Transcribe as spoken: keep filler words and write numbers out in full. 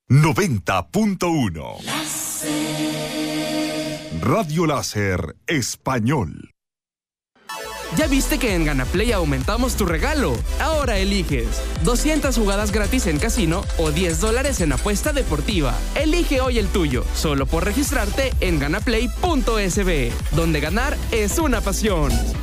noventa punto uno. Radio Láser Español. ¿Ya viste que en Ganaplay aumentamos tu regalo? Ahora eliges doscientas jugadas gratis en casino o diez dólares en apuesta deportiva. Elige hoy el tuyo, solo por registrarte en ganaplay punto es be, donde ganar es una pasión.